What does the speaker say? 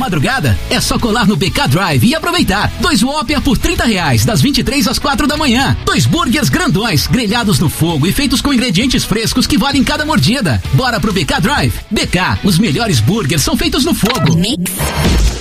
madrugada? É só colar no BK Drive e aproveitar. 2 Whopper por R$30, das 23 às 4 da manhã. 2 burgers grandões, grelhados no fogo e feitos com ingredientes frescos que valem cada mordida. Bora pro BK Drive. BK, os melhores burgers são feitos no fogo.